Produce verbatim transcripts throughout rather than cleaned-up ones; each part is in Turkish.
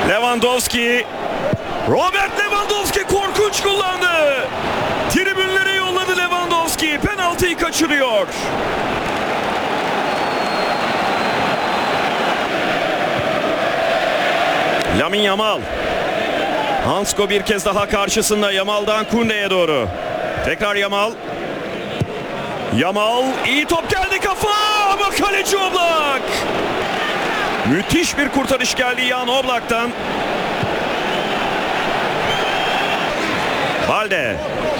Lewandowski. Robert Lewandowski korkunç kullandı. Tribünlere yolladı Lewandowski. Penaltıyı kaçırıyor. Lamine Yamal. Hansko bir kez daha karşısında. Yamal'dan Koundé'ye doğru. Tekrar Yamal. Yamal iyi top geldi kafa ama kaleci Oblak. Müthiş bir kurtarış geldi Jan Oblak'tan. Balde.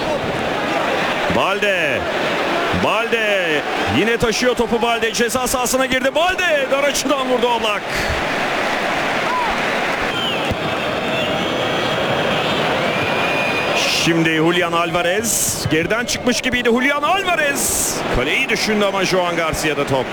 Balde. Balde. Yine taşıyor topu Balde. Ceza sahasına girdi. Balde dar açıdan vurdu Oblak. Şimdi Julian Alvarez. Geriden çıkmış gibiydi Julian Alvarez. Kaleyi düşündü ama Joan Garcia'da top.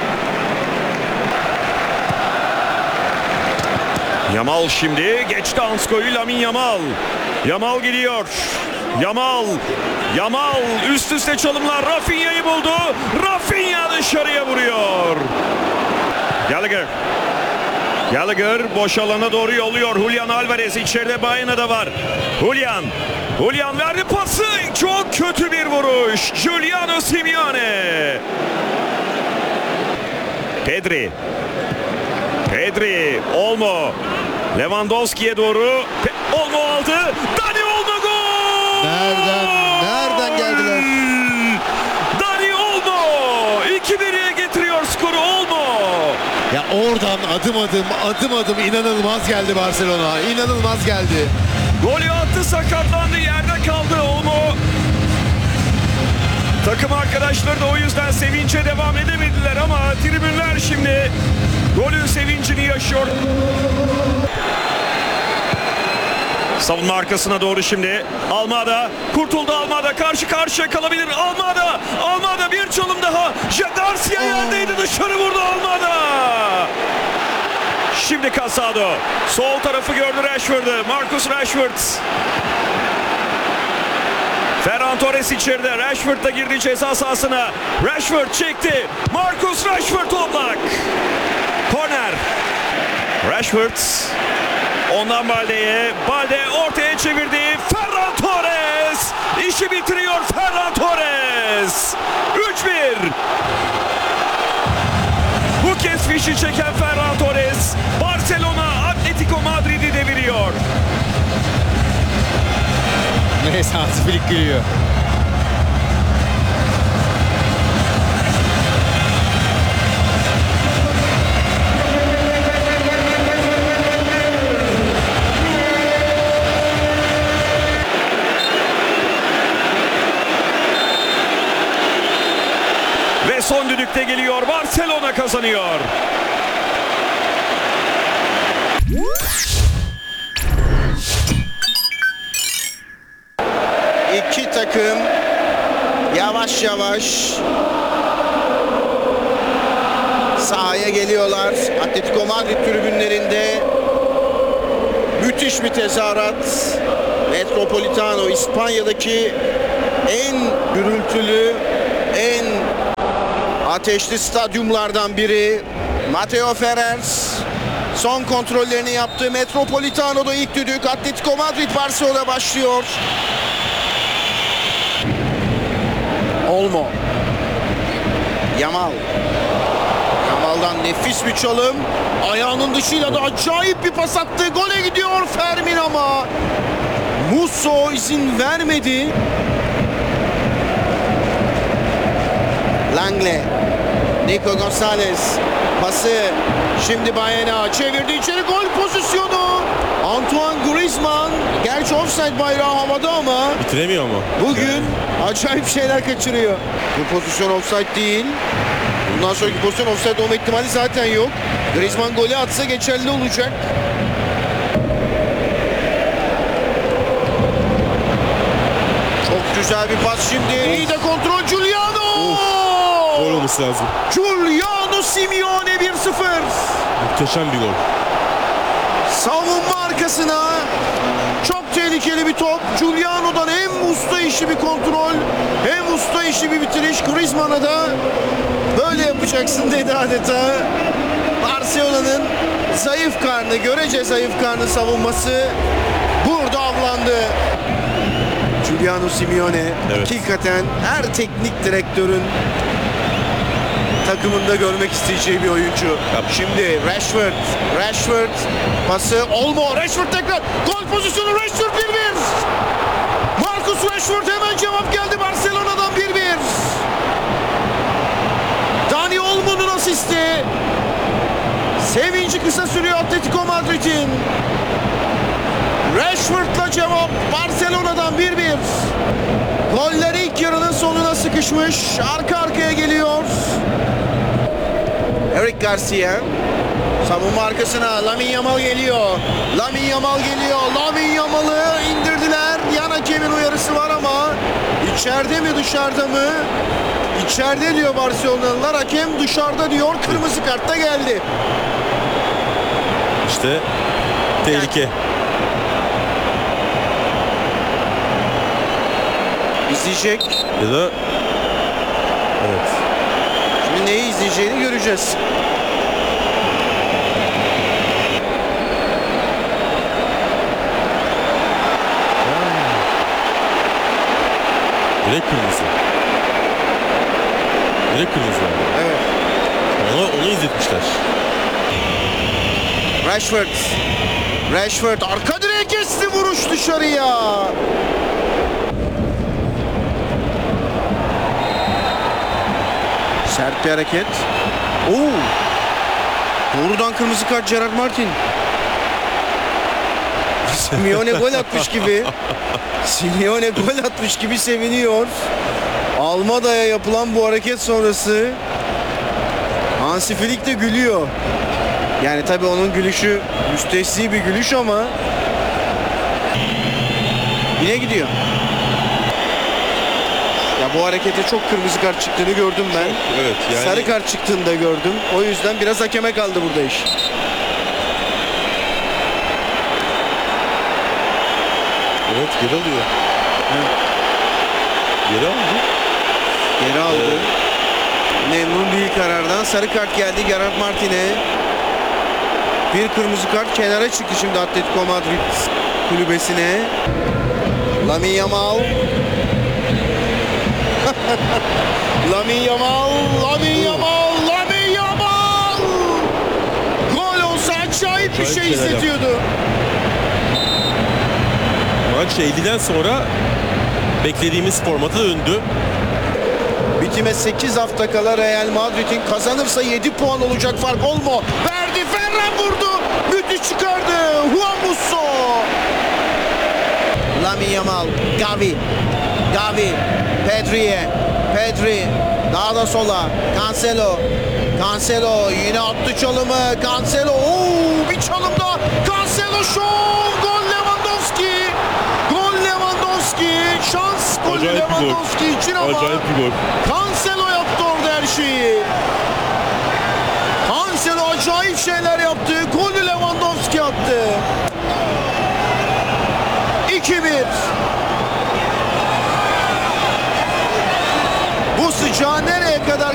Yamal şimdi geçti Hansko'yu. Lamine Yamal. Yamal gidiyor. Yamal. Yamal üst üste çalımlar. Rafinha'yı buldu. Rafinha dışarıya vuruyor. Gallagher. Gallagher boş alana doğru yolluyor. Julian Alvarez içeride, Baena da var. Julian. Julian verdi pası. Çok kötü bir vuruş. Giuliano Simeone. Pedri. Pedri. Olmo. Lewandowski'ye doğru. Pe Olmo aldı. Dani Olmo gol. Nereden? Nereden geldiler? Dani Olmo. iki bire getiriyor skoru Olmo. Ya oradan adım adım adım adım inanılmaz geldi Barcelona. İnanılmaz geldi. Golü attı, sakatlandı, yerde kaldı Olmo. Takım arkadaşları da o yüzden sevince devam edemediler ama tribünler şimdi golün sevincini yaşıyor. Savunma arkasına doğru şimdi Almada, kurtuldu Almada, karşı karşıya kalabilir Almada, Almada bir çalım daha. Garcia yerdeydi, dışarı vurdu Almada. Şimdi Casado sol tarafı gördü Rashford'u. Marcus Rashford. Ferran Torres içeride. Rashford da girdi ceza sahasına. Rashford çekti. Marcus Rashford Oblak. Korner. Rashford. Ondan Balde'ye. Balde ortaya çevirdi. Ferran Torres. İşi bitiriyor Ferran Torres. üç bir. Bu kez fişi çeken Ferran Torres. Barcelona Atletico Madrid'i deviriyor. Neyse Hansi Flick gülüyor. Ve son düdükte geliyor. Barcelona kazanıyor. İki takım yavaş yavaş sahaya geliyorlar. Atletico Madrid tribünlerinde müthiş bir tezahürat. Metropolitano İspanya'daki en gürültülü, en ateşli stadyumlardan biri. Mateo Ferrer son kontrollerini yaptı. Metropolitano'da ilk düdük. Atletico Madrid Barcelona başlıyor. Olmo. Yamal. Yamal'dan nefis bir çalım. Ayağının dışıyla da acayip bir pas attı. Gole gidiyor Fermin ama Musso izin vermedi. Langley. Nico Gonzalez. Pası. Şimdi Baena çevirdi içeri, gol pozisyonu. Antoine Griezmann. Gerçi offside bayrağı havada ama bitiremiyor mu? bugün acayip şeyler kaçırıyor. Bu pozisyon offside değil. Bundan sonraki pozisyon offside olma ihtimali zaten yok. Griezmann golü atsa geçerli olacak. Çok güzel bir pas şimdi. İyi de kontrol Giuliano. Gol olması lazım. Giuliano Simeone bir sıfır. Muhteşem bir gol. Savunma arkasına çok tehlikeli bir top. Giuliano'dan hem usta işi bir kontrol hem usta işi bir bitiriş. Griezmann'a da böyle yapacaksın dedi adeta. Barcelona'nın zayıf karnı, görece zayıf karnı savunması burada avlandı. Giuliano Simeone Evet. hakikaten her teknik direktörün takımında görmek isteyeceği bir oyuncu. Şimdi Rashford, Rashford pası Olmo, Rashford tekrar gol pozisyonu, Rashford bir bir. Marcus Rashford hemen cevap geldi Barcelona'dan bir bir. Dani Olmo'nun asisti. Sevinci kısa sürüyor Atletico Madrid'in. Rashford'la cevap Barcelona'dan bir bir. Goller ilk yarının sonuna sıkışmış. Arka arkaya geliyor. Eric Garcia. Savunma arkasına Lamine Yamal geliyor. Lamine Yamal geliyor. Lamine Yamal'ı indirdiler. Yan hakemin uyarısı var ama içeride mi dışarıda mı? İçeride diyor Barcelona'lılar. Hakem dışarıda diyor. Kırmızı kart da geldi. İşte tehlike. İzleyecek. Ya da evet. Şimdi neyi izleyeceğini göreceğiz. Direkt kırmızı. Direkt kırmızı yani. Evet. Onu, onu izletmişler. Rashford. Rashford arka direğe kesti, vuruş dışarıya. Sert bir hareket. Oo. Doğrudan kırmızı kart Gerard Martin. Simeone gol atmış gibi. Simeone gol atmış gibi seviniyor. Almada'ya yapılan bu hareket sonrası Hansi Flick de gülüyor. Yani tabii onun gülüşü müstesni bir gülüş ama yine gidiyor. Ya bu harekete çok kırmızı kart çıktığını gördüm ben. Evet yani. Sarı kart çıktığını da gördüm. O yüzden biraz hakeme kaldı burada iş. Evet geri alıyor. Geri aldı. Geri aldı. Memnun değil karardan. Sarı kart geldi Gerard Martin'e. Bir kırmızı kart kenara çıktı şimdi Atletico Madrid kulübesine. Lamine Yamal. Lamine Yamal, Lamine Yamal, Lamine Yamal. Gol olsa acayip bir Acayip şey şeyler hissediyordu. Maç elliden sonra beklediğimiz formata döndü. Bitime sekiz hafta kala Real Madrid'in kazanırsa yedi puan olacak fark. Olmo verdi, Ferran vurdu. Müthiş çıkardı. Juan Musso. Lamine Yamal, Gavi. Gavi, Pedri'ye. Pedri daha da sola. Cancelo. Cancelo yine attı çalımı. Cancelo. Oo, bir çalım daha. Cancelo şov. Gol Lewandowski. Gol Lewandowski. Şans gol Acayip bir gol. Lewandowski için ama Acayip bir gol. Cancelo yaptı orada her şeyi. Cancelo acayip şeyler yaptı. Golü Lewandowski attı. iki bir. Bu sıcağı nereye